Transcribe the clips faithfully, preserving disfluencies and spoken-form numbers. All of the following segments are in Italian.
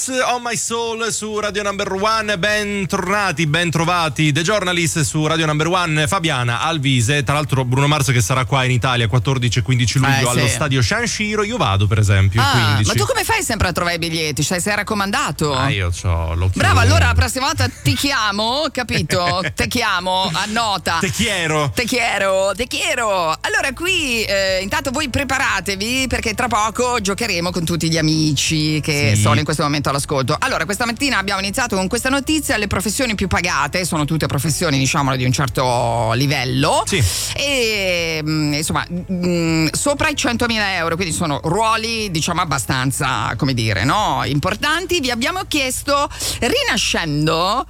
on My Soul su Radio Number One. Ben tornati, ben trovati. The Journalist su Radio Number One. Fabiana Alvise, tra l'altro Bruno Mars che sarà qua in Italia quattordici e quindici luglio eh, allo sì. stadio San Siro. Io vado per esempio ah, quindici. Ma tu come fai sempre a trovare i biglietti? Cioè, sei raccomandato? Ah, io c'ho l'occhio. Bravo, allora la prossima volta ti chiamo, capito? Te chiamo, annota. Te chiero. Te chiero, te chiero. Allora qui eh, intanto voi preparatevi perché tra poco giocheremo con tutti gli amici che sì. sono in questo momento all'ascolto. Allora, questa mattina abbiamo iniziato con questa notizia: le professioni più pagate sono tutte professioni, diciamo, di un certo livello. Sì. E insomma, mh, sopra i centomila euro, quindi sono ruoli, diciamo, abbastanza, come dire, no? Importanti. Vi abbiamo chiesto, rinascendo,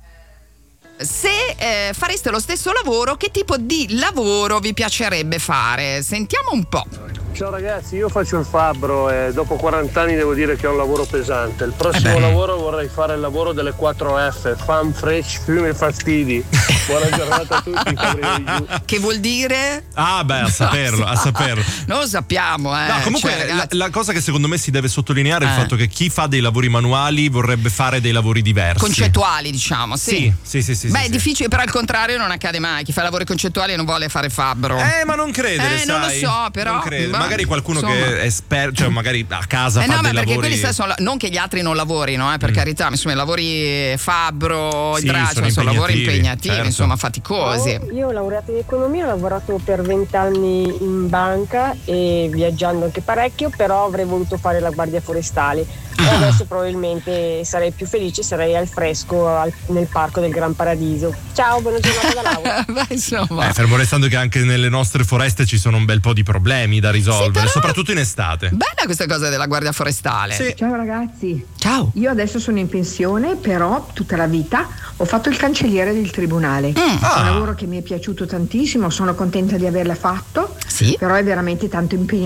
se eh, fareste lo stesso lavoro, che tipo di lavoro vi piacerebbe fare? Sentiamo un po'. Ciao ragazzi, io faccio il fabbro e dopo quaranta anni devo dire che è un lavoro pesante. Il prossimo eh lavoro vorrei fare il lavoro delle quattro F, fan, fresh, fume e fastidi. Buona giornata a tutti. Che vuol dire? Ah beh, a saperlo, a saperlo. Non lo sappiamo, eh. No, comunque cioè, la, la cosa che secondo me si deve sottolineare è eh. il fatto che chi fa dei lavori manuali vorrebbe fare dei lavori diversi. Concettuali, diciamo, sì. Sì, sì, sì, sì. Beh, sì, è sì. difficile, però al contrario non accade mai. Chi fa lavori concettuali non vuole fare fabbro. Eh, ma non credere, Eh, sai. non lo so, però. Non credo. Ma, magari qualcuno insomma. che è esperto, cioè magari a casa eh fa no, dei ma perché lavori. quelli sai, sono, non che gli altri non lavorino, eh, per mm. carità, ma insomma i lavori fabbro, sì, idraulici, sono, sono lavori impegnativi, certo. insomma, faticosi. Oh, io ho laureato in economia, ho lavorato per vent'anni in banca e viaggiando anche parecchio, però avrei voluto fare la guardia forestale. E ah. adesso probabilmente sarei più felice, sarei al fresco al, nel parco del Gran Paradiso. Ciao, buona giornata da Laura. Beh, insomma. Eh, fermo restando che anche nelle nostre foreste ci sono un bel po' di problemi da risolvere, sì, però... soprattutto in estate. Bella questa cosa della guardia forestale. Sì. Ciao ragazzi. Ciao. Io adesso sono in pensione, però tutta la vita ho fatto il cancelliere del tribunale. Mm. Ah. È un lavoro che mi è piaciuto tantissimo, sono contenta di averla fatto, sì. però è veramente tanto impegno